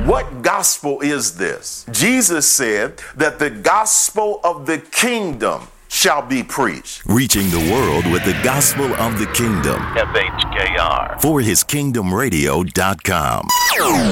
What gospel is this? Jesus said that the gospel of the kingdom shall be preached. Reaching the world with the gospel of the kingdom. FHKR. For hiskingdomradio.com.